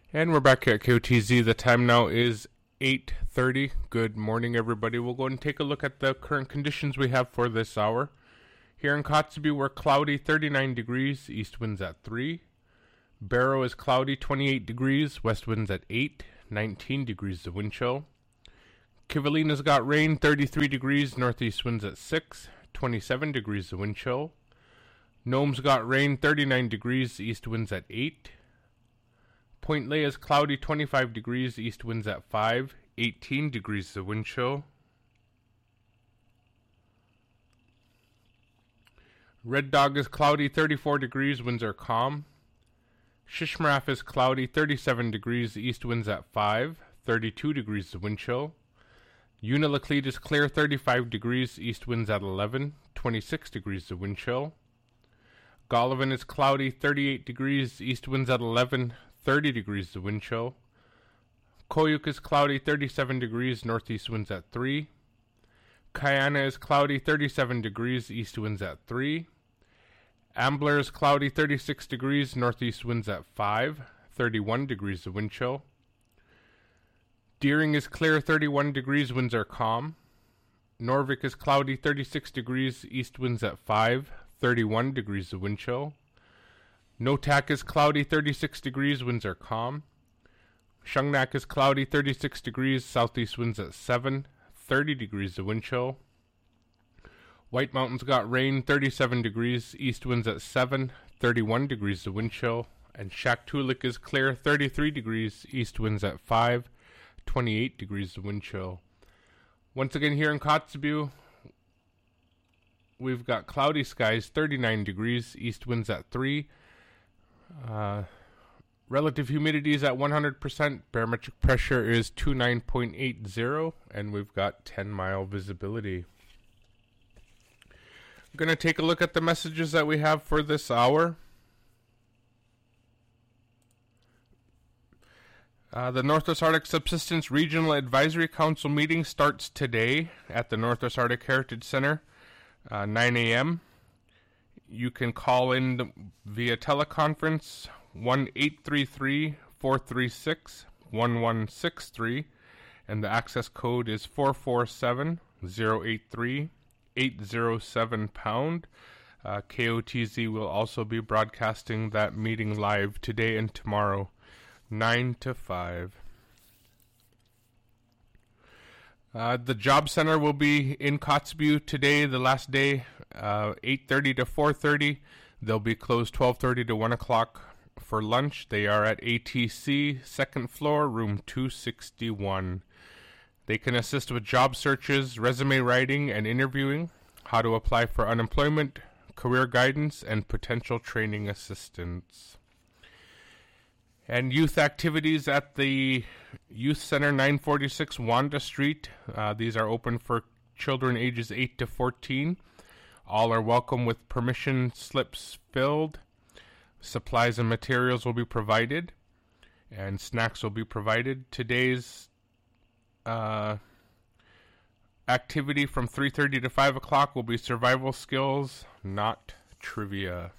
And we're back here at KOTZ. The time now is 8:30. Good morning, everybody. We'll go and take a look at the current conditions we have for this hour. Here in Kotzebue, we're cloudy, 39 degrees, east winds at 3. Barrow is cloudy, 28 degrees, west winds at 8, 19 degrees the wind chill. Kivalina's got rain, 33 degrees, northeast winds at 6, 27 degrees the wind chill. Nome's got rain, 39 degrees, east winds at 8. Point Lay is cloudy, 25 degrees, east winds at 5, 18 degrees the wind chill. Red Dog is cloudy, 34 degrees, winds are calm. Shishmaref is cloudy, 37 degrees, east winds at 5, 32 degrees the wind chill. Unalakleet is clear, 35 degrees, east winds at 11, 26 degrees the wind chill. Golovin is cloudy, 38 degrees, east winds at 11, 30 degrees the wind chill. Koyuk is cloudy, 37 degrees, northeast winds at 3. Kayana is cloudy, 37 degrees, east winds at 3. Ambler is cloudy, 36 degrees, northeast winds at 5, 31 degrees the wind chill. Deering is clear, 31 degrees, winds are calm. Norvik is cloudy, 36 degrees, east winds at 5, 31 degrees the wind chill. Notak is cloudy, 36 degrees, winds are calm. Shungnak is cloudy, 36 degrees, southeast winds at 7, 30 degrees the wind chill. White Mountain's got rain, 37 degrees, east winds at 7, 31 degrees the wind chill. And Shaktoolik is clear, 33 degrees, east winds at 5, 28 degrees the wind chill. Once again here in Kotzebue, we've got cloudy skies, 39 degrees, east winds at 3. Relative humidity is at 100%, barometric pressure is 29.80, and we've got 10-mile visibility. I'm going to take a look at the messages that we have for this hour. The Northwest Arctic Subsistence Regional Advisory Council meeting starts today at the Northwest Arctic Heritage Center, 9 a.m. You can call in via teleconference 1-833-436-1163, and the access code is 447-083-807#. KOTZ will also be broadcasting that meeting live today and tomorrow, 9 to 5. The Job Center will be in Kotzebue today, the last day, 8:30 to 4:30. They'll be closed 12:30 to 1 o'clock for lunch. They are at ATC, second floor, room 261. They can assist with job searches, resume writing, and interviewing, how to apply for unemployment, career guidance, and potential training assistance. And youth activities at the Youth Center, 946 Wanda Street. These are open for children ages 8 to 14. All are welcome with permission slips filled. Supplies and materials will be provided, and snacks will be provided. Today's activity from 3:30 to 5 o'clock will be survival skills, not trivia.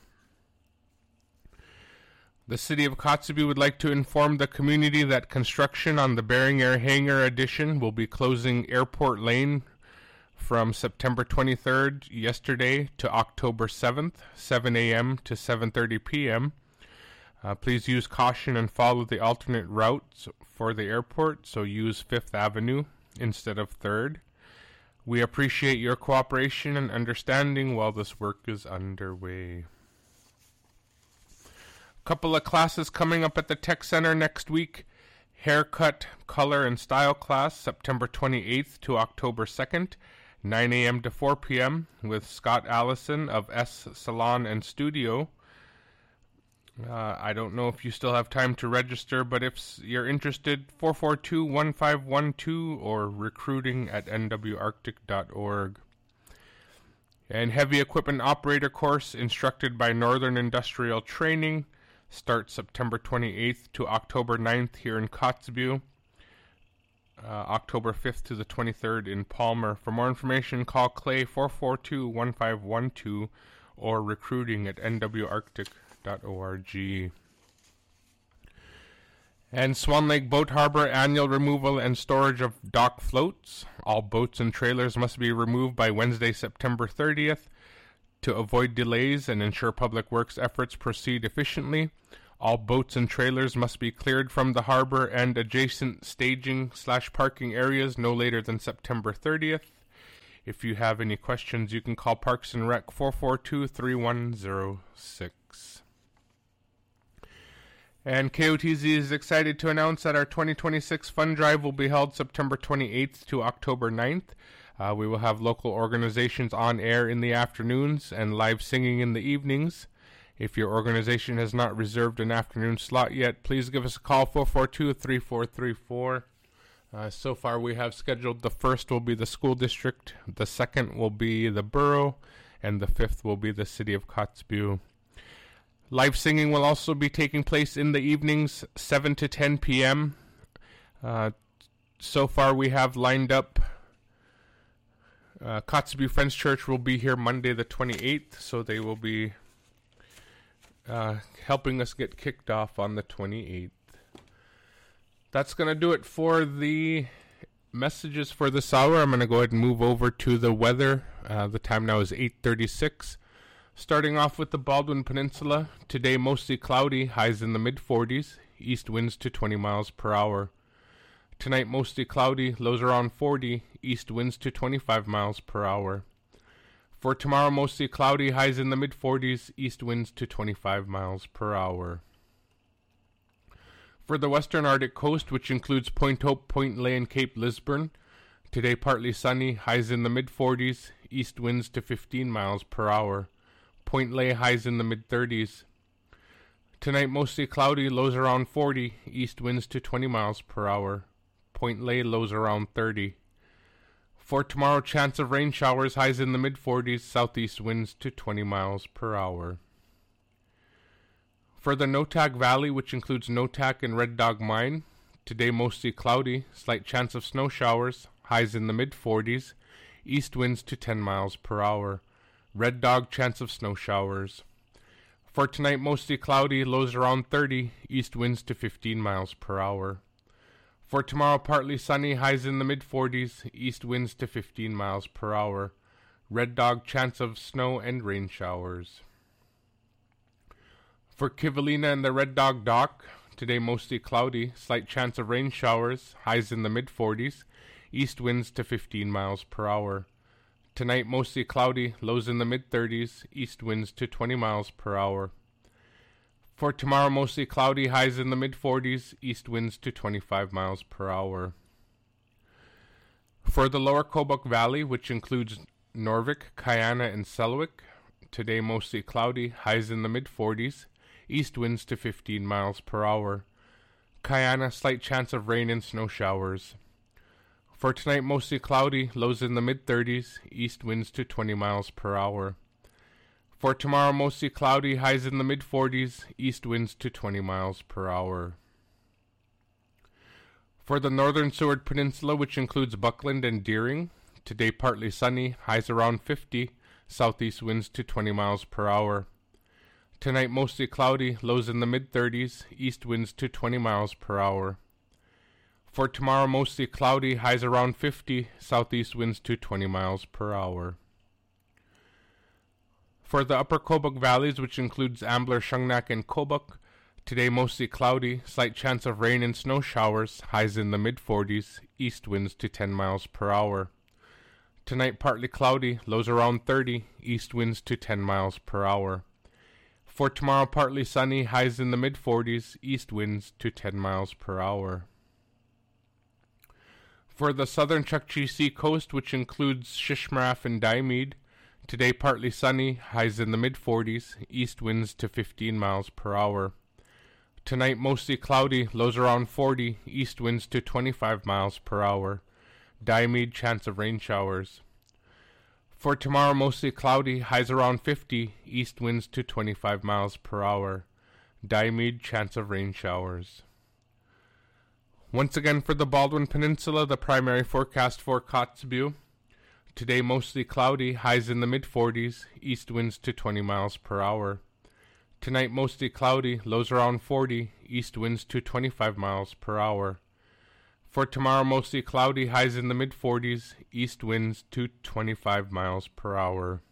The City of Kotzebue would like to inform the community that construction on the Bering Air Hangar addition will be closing Airport Lane from September 23rd, yesterday, to October 7th, 7 a.m. to 7:30 p.m. Please use caution and follow the alternate routes for the airport, so use 5th Avenue instead of 3rd. We appreciate your cooperation and understanding while this work is underway. Couple of classes coming up at the Tech Center next week. Haircut, Color, and Style class, September 28th to October 2nd, 9 a.m. to 4 p.m. with Scott Allison of S Salon and Studio. I don't know if you still have time to register, but if you're interested, 442-1512 or recruiting@nwarctic.org. And Heavy Equipment Operator course instructed by Northern Industrial Training starts September 28th to October 9th here in Kotzebue. October 5th to the 23rd in Palmer. For more information, call Clay 442-1512 or recruiting@nwarctic.org. And Swan Lake Boat Harbor, annual removal and storage of dock floats. All boats and trailers must be removed by Wednesday, September 30th. To avoid delays and ensure public works efforts proceed efficiently, all boats and trailers must be cleared from the harbor and adjacent staging/parking areas no later than September 30th. If you have any questions, you can call Parks and Rec 442-3106. And KOTZ is excited to announce that our 2026 Fund Drive will be held September 28th to October 9th. We will have local organizations on air in the afternoons and live singing in the evenings. If your organization has not reserved an afternoon slot yet, please give us a call, 442-3434. So far we have scheduled the first will be the school district, the second will be the borough, and the fifth will be the city of Kotzebue. Live singing will also be taking place in the evenings, 7 to 10 p.m. So far we have lined up Kotzebue Friends Church will be here Monday the 28th, so they will be helping us get kicked off on the 28th. That's going to do it for the messages for this hour. I'm going to go ahead and move over to the weather. The time now is 8:36. Starting off with the Baldwin Peninsula, today mostly cloudy, highs in the mid-40s, east winds to 20 miles per hour. Tonight mostly cloudy, lows around 40, east winds to 25 miles per hour. For tomorrow mostly cloudy, highs in the mid-40s, east winds to 25 miles per hour. For the western Arctic coast, which includes Point Hope, Point Lay, and Cape Lisburne, today partly sunny, highs in the mid-40s, east winds to 15 miles per hour. Point Lay highs in the mid-30s. Tonight mostly cloudy, lows around 40, east winds to 20 miles per hour. Point Lay lows around 30. For tomorrow, chance of rain showers, highs in the mid-40s, southeast winds to 20 miles per hour. For the Noatak Valley, which includes Noatak and Red Dog Mine, today mostly cloudy, slight chance of snow showers, highs in the mid-40s, east winds to 10 miles per hour. Red Dog, chance of snow showers. For tonight, mostly cloudy, lows around 30, east winds to 15 miles per hour. For tomorrow, partly sunny, highs in the mid-40s, east winds to 15 miles per hour. Red Dog, chance of snow and rain showers. For Kivalina and the Red Dog Dock, today mostly cloudy, slight chance of rain showers, highs in the mid-40s, east winds to 15 miles per hour. Tonight mostly cloudy, lows in the mid-30s, east winds to 20 miles per hour. For tomorrow mostly cloudy, highs in the mid-40s, east winds to 25 miles per hour. For the lower Kobuk Valley, which includes Norvik, Kayana, and Selwyn, today mostly cloudy, highs in the mid-40s, east winds to 15 miles per hour. Kayana, slight chance of rain and snow showers. For tonight, mostly cloudy, lows in the mid-30s, east winds to 20 miles per hour. For tomorrow, mostly cloudy, highs in the mid-40s, east winds to 20 miles per hour. For the northern Seward Peninsula, which includes Buckland and Deering, today partly sunny, highs around 50, southeast winds to 20 miles per hour. Tonight, mostly cloudy, lows in the mid-30s, east winds to 20 miles per hour. For tomorrow, mostly cloudy, highs around 50, southeast winds to 20 miles per hour. For the upper Kobuk valleys, which includes Ambler, Shungnak, and Kobuk, today mostly cloudy, slight chance of rain and snow showers, highs in the mid-40s, east winds to 10 miles per hour. Tonight partly cloudy, lows around 30, east winds to 10 miles per hour. For tomorrow, partly sunny, highs in the mid-40s, east winds to 10 miles per hour. For the southern Chukchi Sea coast, which includes Shishmaref and Diomede, today partly sunny, highs in the mid-40s, east winds to 15 miles per hour. Tonight mostly cloudy, lows around 40, east winds to 25 miles per hour. Diomede, chance of rain showers. For tomorrow, mostly cloudy, highs around 50, east winds to 25 miles per hour. Diomede, chance of rain showers. Once again, for the Baldwin Peninsula, the primary forecast for Kotzebue. Today mostly cloudy, highs in the mid-40s, east winds to 20 miles per hour. Tonight, mostly cloudy, lows around 40, east winds to 25 miles per hour. For tomorrow, mostly cloudy, highs in the mid-40s, east winds to 25 miles per hour.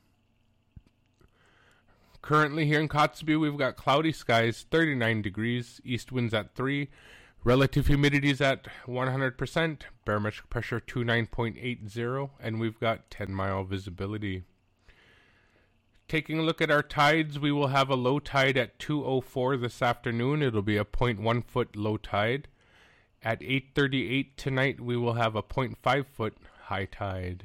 Currently here in Kotzebue, we've got cloudy skies, 39 degrees, east winds at 3, relative humidity is at 100%, barometric pressure 29.80, and we've got 10-mile visibility. Taking a look at our tides, we will have a low tide at 2:04 this afternoon. It'll be a 0.1 foot low tide. At 8:38 tonight, we will have a 0.5 foot high tide.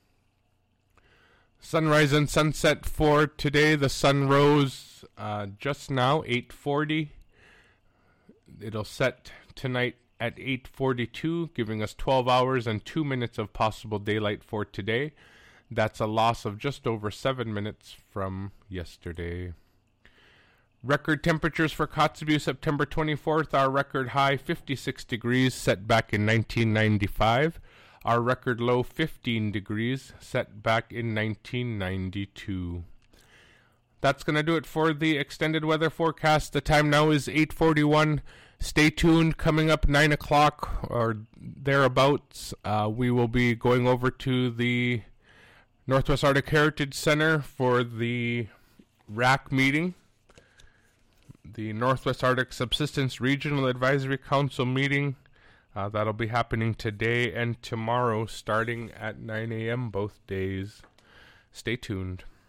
Sunrise and sunset for today. The sun rose just now, 8:40. It'll set tonight at 8:42, giving us 12 hours and 2 minutes of possible daylight for today. That's a loss of just over 7 minutes from yesterday. Record temperatures for Kotzebue September 24th. Our record high 56 degrees set back in 1995. Our record low 15 degrees set back in 1992. That's going to do it for the extended weather forecast. The time now is 8:41. Stay tuned. Coming up 9 o'clock or thereabouts, we will be going over to the Northwest Arctic Heritage Center for the RAC meeting, the Northwest Arctic Subsistence Regional Advisory Council meeting. That'll be happening today and tomorrow starting at 9 a.m. both days. Stay tuned.